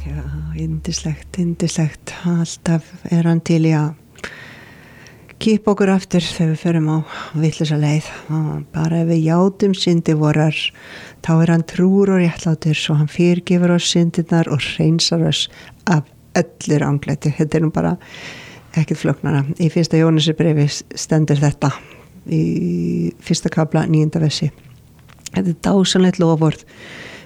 Já, yndislegt. Alltaf hann til í að kippa okkur aftur þegar við förum á vitlausa leið. Og bara ef við játum syndir vorar, þá hann trúr og réttlátur, svo hann fyrirgefur oss syndirnar og hreinsar oss af öllu ranglæti. Þetta nú bara ekkert flóknara. Í 1. Jóhannesarbréfi stendur þetta í 1. kafla 9. versi. Þetta dásamlegt loforð